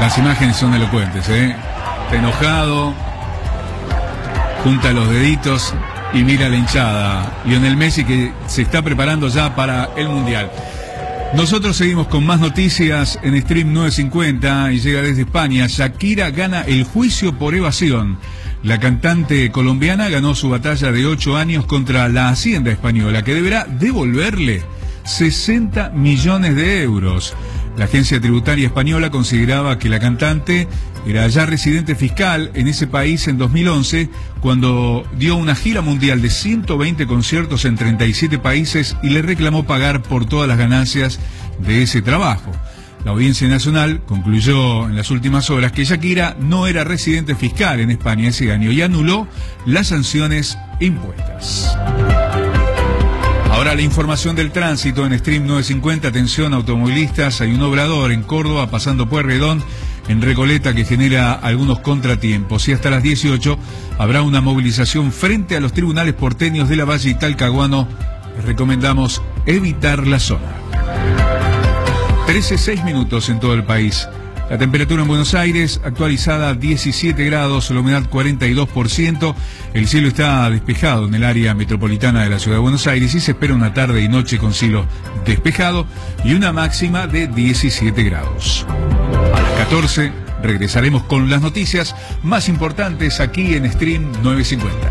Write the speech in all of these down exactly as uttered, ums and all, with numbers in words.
Las imágenes son elocuentes, ¿eh? Está enojado, junta los deditos y mira la hinchada. Lionel Messi, que se está preparando ya para el Mundial. Nosotros seguimos con más noticias en Stream novecientos cincuenta y llega desde España. Shakira gana el juicio por evasión. La cantante colombiana ganó su batalla de ocho años contra la Hacienda española, que deberá devolverle sesenta millones de euros. La agencia tributaria española consideraba que la cantante era ya residente fiscal en ese país en dos mil once, cuando dio una gira mundial de ciento veinte conciertos en treinta y siete países y le reclamó pagar por todas las ganancias de ese trabajo. La Audiencia Nacional concluyó en las últimas horas que Shakira no era residente fiscal en España ese año y anuló las sanciones impuestas. Ahora la información del tránsito en Stream novecientos cincuenta. Atención automovilistas, hay un obrador en Córdoba pasando Pueyrredón, en Recoleta, que genera algunos contratiempos. Y hasta las dieciocho habrá una movilización frente a los tribunales porteños de Lavalle y Talcahuano. Les recomendamos evitar la zona. trece, seis minutos en todo el país. La temperatura en Buenos Aires actualizada diecisiete grados, la humedad cuarenta y dos por ciento. El cielo está despejado en el área metropolitana de la ciudad de Buenos Aires y se espera una tarde y noche con cielo despejado y una máxima de diecisiete grados. A las catorce regresaremos con las noticias más importantes aquí en Stream novecientos cincuenta.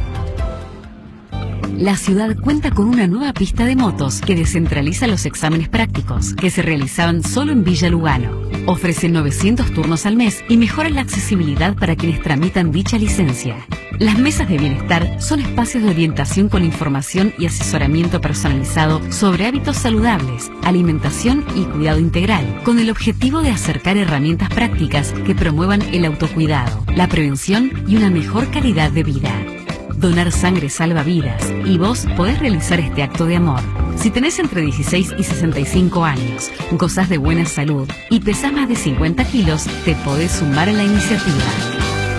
La ciudad cuenta con una nueva pista de motos que descentraliza los exámenes prácticos que se realizaban solo en Villa Lugano. Ofrece novecientos turnos al mes y mejora la accesibilidad para quienes tramitan dicha licencia. Las mesas de bienestar son espacios de orientación con información y asesoramiento personalizado sobre hábitos saludables, alimentación y cuidado integral, con el objetivo de acercar herramientas prácticas que promuevan el autocuidado, la prevención y una mejor calidad de vida. Donar sangre salva vidas y vos podés realizar este acto de amor. Si tenés entre dieciséis y sesenta y cinco años, gozás de buena salud y pesás más de cincuenta kilos, te podés sumar a la iniciativa.